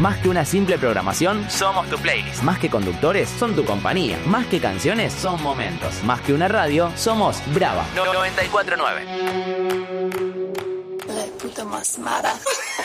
Más que una simple programación, somos tu playlist. Más que conductores, son tu compañía. Más que canciones, son momentos. Más que una radio, somos Brava 94.9. La puta más mala.